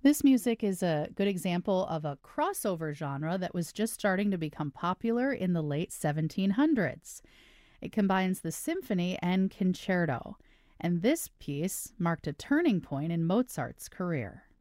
This music is a good example of a crossover genre that was just starting to become popular in the late 1700s. It combines the symphony and concerto, and this piece marked a turning point in Mozart's career.